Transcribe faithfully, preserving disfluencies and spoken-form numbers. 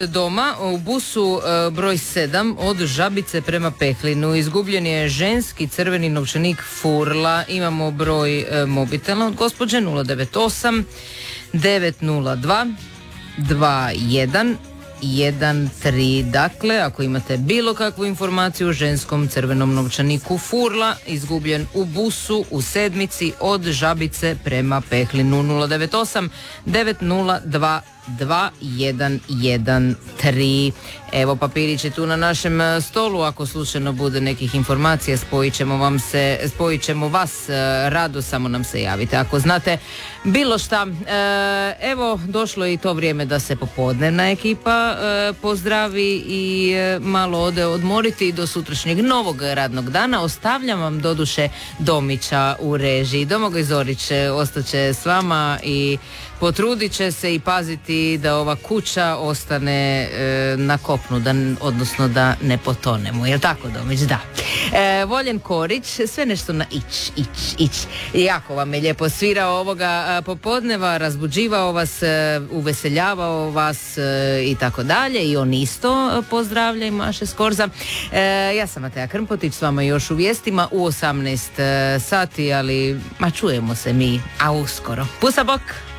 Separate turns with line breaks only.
Doma u busu e, broj sedam od Žabice prema Pehlinu izgubljen je ženski crveni novčanik Furla. Imamo broj e, mobitela od gospođe nula devet osam devet nula dva dva jedan jedan tri. Dakle, ako imate bilo kakvu informaciju o ženskom crvenom novčaniku Furla izgubljen u busu u sedmici od Žabice prema Pehlinu nula devet osam devet nula dva dva jedan jedan tri. Evo, papirić je tu na našem stolu, ako slučajno bude nekih informacija spojit ćemo vam se, spojit ćemo vas rado, samo nam se javite ako znate bilo šta. Evo, došlo je i to vrijeme da se popodnevna ekipa pozdravi i malo ode odmoriti do sutrašnjeg novog radnog dana. Ostavljam vam doduše Domića u režiji. Domagoj Zorić ostaće s vama i potrudit će se i paziti da ova kuća ostane e, na kopnu, da, odnosno da ne potonemo. Jel tako, Domić? Da. E, Voljen Korić, sve nešto na ić, ić, ić. Jako vam je lijepo svirao ovoga popodneva, razbuđivao vas, uveseljavao vas e, i tako dalje. I on isto pozdravlja i maše skorza. E, ja sam Mateja Krmpotić, s vama još u vijestima u osamnaest sati, ali ma čujemo se mi, a uskoro. Pusa bok!